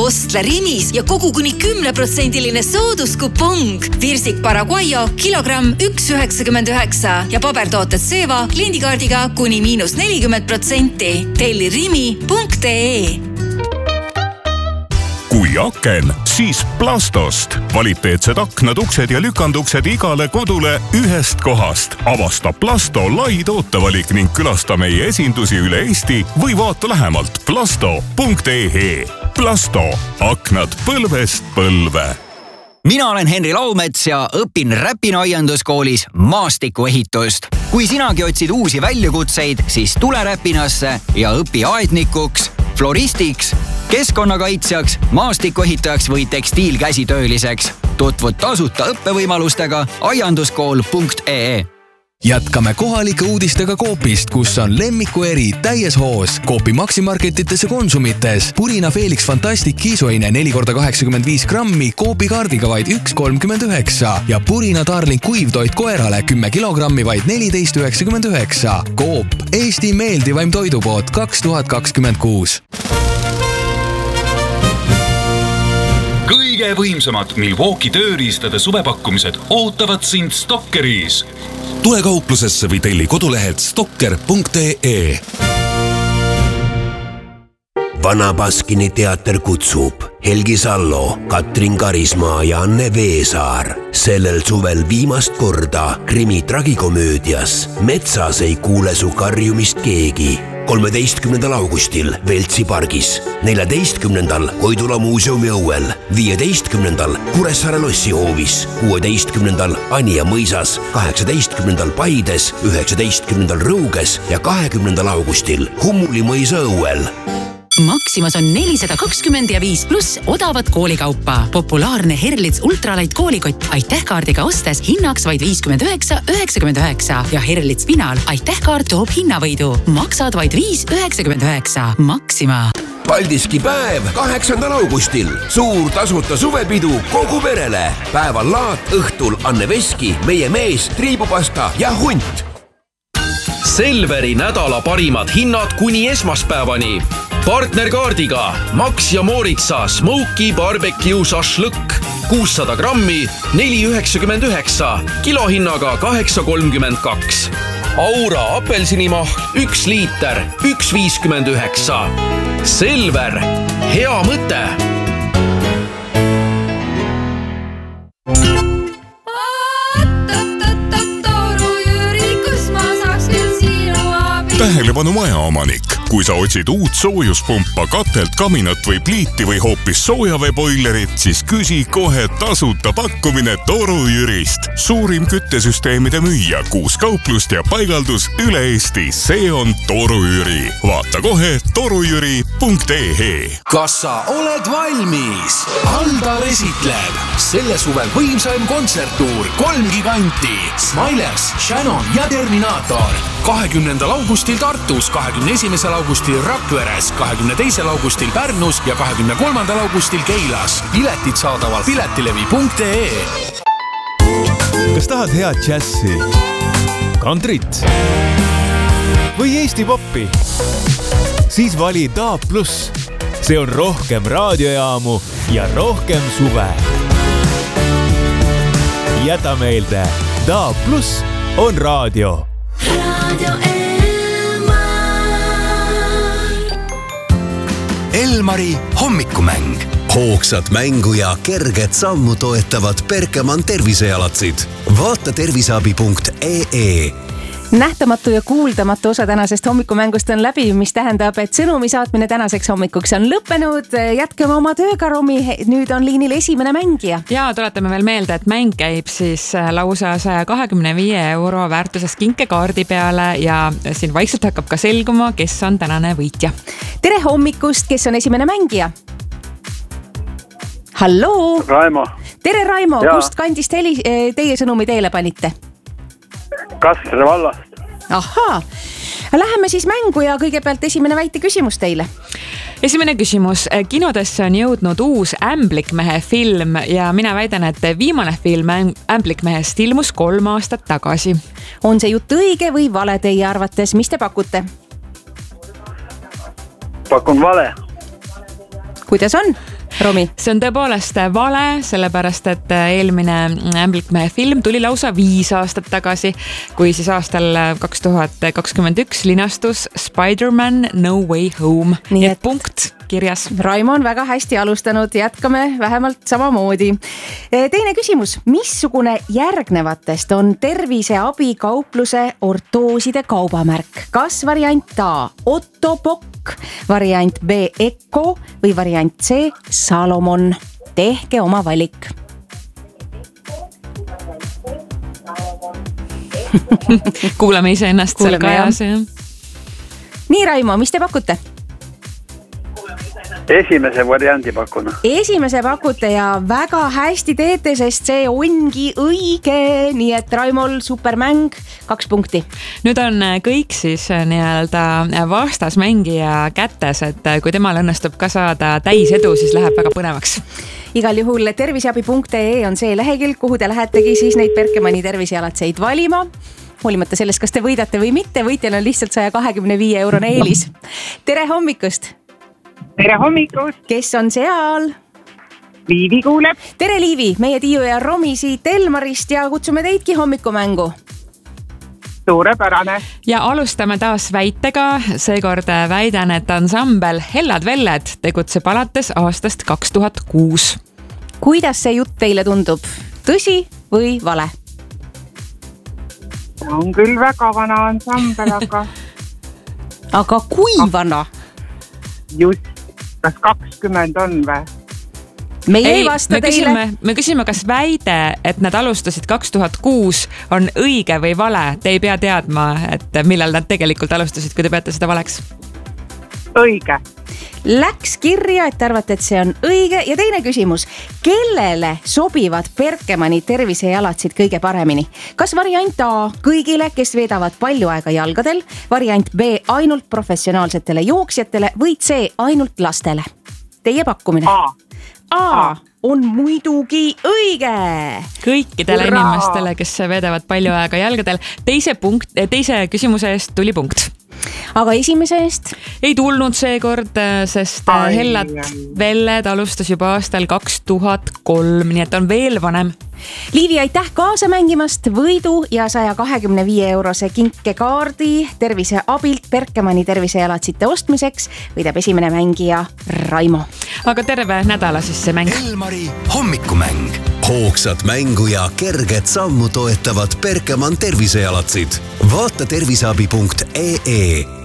Ostle Rimis ja kogu kuni 10% sooduskupong. Virsik Paraguayo kilogramm 1,99 ja pabertooted Seva kliendikaardiga kuni -40%. Telli rimi.ee. Kui aken, siis Plastost. Kvaliteetsed aknad, uksed ja lükanduksed igale kodule ühest kohast. Avasta Plasto lai tootevalik ning külasta meie esindusi üle Eesti või vaata lähemalt plasto.ee. Plasto. Aknad põlvest põlve. Mina olen Henri Laumets ja õpin Räpina aianduskoolis maastikuehitust. Kui sinagi otsid uusi väljakutseid, siis tule Räpinasse ja õpi aednikuks, floristiks, keskkonnakaitsjaks, maastikuehitajaks või tekstiilkäsitööliseks. Tutvud tasuta õppevõimalustega aianduskool.ee. Jätkame kohalike uudistega Coopist, kus on lemmikueri täies hoos. Coopi maksimarketitesse Konsumites. Purina Felix Fantastic kiisuaine 4x85 grammi Coopi kaardiga vaid 1,39 ja Purina Darling kuivtoit koerale 10 kilogrammi vaid 14,99. Coop, Eesti meeldivaim toidupood 2026. Kõige võimsamad Milwaukee tööriistade suvepakkumised ootavad sind Stockeris. Tule kauplusesse või telli kodulehelt stocker.ee. Vana Baskini teater kutsub Helgi Sallo, Katrin Karismaa ja Anne Veesaar. Sellel suvel viimast korda krimi tragikomöödias Metsas ei kuule su karjumist keegi. 13. augustil Veltsi pargis, 14. Koidula muuseumi õuel, 15. Kuressaare lossihoovis, 16. Anija mõisas, 18. Paides, 19. Rõuges ja 20. augustil Hummuli mõisa õuel. Maximas on 420 ja 5+ odavat koolikaupa. Populaarne Herlitz Ultralight koolikott aitähkaardiga ostes hinnaks vaid 59,99 ja Herlitz Pinal aitähkaart toob hinnavõidu. Maksad vaid 5,99. Maxima. Paldiski päev 8. augustil. Suur tasuta suvepidu kogu perele. Päeval laat, õhtul Anne Veski, meie mees, triibupasta ja hunt. Selveri nädala parimad hinnad kuni esmaspäevani. Partnerkaardiga Max ja Moritsa Smoky Barbecue Šašlõkk 600 grammi 4,99, kilohinnaga 8,32. Aura apelsinimahl 1 liiter 1,59. Selver, hea mõte. Tähelepanu majaomanik. Kui sa otsid uut soojuspumpa, katelt, kaminat või pliiti või hoopis soojaveeboilerit, siis küsi kohe tasuta pakkumine Toru Jürist. Suurim küttesüsteemide müüja, 6 kauplust ja paigaldus üle Eesti. See on Toru Jüri. Vaata kohe torujüri.ee. Kas sa oled valmis? Aldar esitleb selle suve võimsaim kontserttuur 3 giganti. Smilers, Shannon ja Terminator. 20. augustil Tartus, 21. augustil Rakveres, 22. augustil Pärnus ja 23. augustil Keilas. Piletid saadaval piletilevi.ee. Kas tahad head džässi, kantrit või Eesti poppi? Siis vali DAB+. See on rohkem raadiojaamu ja rohkem suve. Jäta meelde, DAB+ on raadio. Elmari hommikumäng. Hoogsat mängu ja kerget sammu toetavad Berkemann tervisejalatsid. Vaata terviseabi.ee. Nähtamatu ja kuuldamatu osa tänasest hommikumängust on läbi, mis tähendab, et sõnumi saatmine tänaseks hommikuks on lõppenud. Jätkame oma tööga, Romi. Nüüd on liinil esimene mängija. Ja tuletame veel meelde, et mäng käib siis lausa 125 € väärtuses kinkekaardi peale ja siin vaikselt hakkab ka selguma, kes on tänane võitja. Tere hommikust, kes on esimene mängija? Halloo! Raimo. Tere, Raimo. Ja. Kust kandist teie sõnumi teele panite? Kastre vallast. Ahaa. Läheme siis mängu ja kõigepealt esimene väite küsimus teile. Esimene küsimus. Kinodesse on jõudnud uus Ämblikmehe film ja mina väidan, et viimane film Ämblikmehest ilmus 3 aastat tagasi. On see jutt õige või vale teie arvates? Mis te pakute? Pakun vale. Kuidas on? Romi. See on tõepoolest vale, sellepärast et eelmine Ämblikmehe film tuli lausa 5 aastat tagasi, kui siis aastal 2021 linastus Spider-Man No Way Home. Nii et punkt kirjas. Raimo on väga hästi alustanud, jätkame vähemalt samamoodi. Teine küsimus, missugune järgnevatest on terviseabikaupluse ortooside kaubamärk? Kas variant A, Otto Bock, variant B, Eko või variant C, Salomon? Tehke oma valik. Kuulame ise ennast seal kajas. Nii, Raimo, mis te pakute? Esimese variandi pakuna. Esimese pakute ja väga hästi teete, sest see ongi õige. Nii et Raimol supermäng, 2 punkti. Nüüd on kõik siis nii-öelda vastasmängija kätes, et kui temal õnnestub ka saada täisedu, siis läheb väga põnevaks. Igal juhul terviseabi.ee on see lehekülg, kuhu te lähetegi siis neid Berkemani tervisealatseid valima. Hoolimata sellest, kas te võidate või mitte, võitjal on lihtsalt 125 eurone eelis. Tere hommikust! Tere hommikust! Kes on seal? Liivi kuuleb. Tere Liivi, meie Tiiu ja Romi siit Elmarist ja kutsume teidki hommikumängu. Suurepärane. Ja alustame taas väitega. Seekord väidan, et ansambel Hellad Velled tegutseb alates aastast 2006. Kuidas see jutt teile tundub? Tõsi või vale? On küll väga vana ansambel, aga... Aga kui vana? Just, kas 20 on või? Me küsime, kas väide, et nad alustasid 2006 on õige või vale. Te ei pea teadma, et millal nad tegelikult alustasid, kui te peate seda valeks. Õige. Läks kirja, et arvate, et see on õige. Ja teine küsimus, kellele sobivad Berkemani tervisejalatsid kõige paremini? Kas variant A kõigile, kes veedavad palju aega jalgadel, variant B ainult professionaalsetele jooksjatele või C ainult lastele? Teie pakkumine? A on muidugi õige. Kõikidele inimestele, kes veedavad palju aega jalgadel. Teise küsimuse eest tuli punkt. Aga esimese eest? Ei tulnud seekord, sest Hellad Velled alustas juba aastal 2003, nii et on veel vanem. Liivi, aitäh kaasa mängimast, võidu ja 125 eurose kinkekaardi terviseabilt Berkemani tervisejalatsite ostmiseks võidab esimene mängija Raimo. Aga terve nädala siis see mäng. Elmari hommikumäng. Hoogsat mängu ja kerget sammu toetavad Berkeman tervisejalatsid. Vaata terviseabi.ee.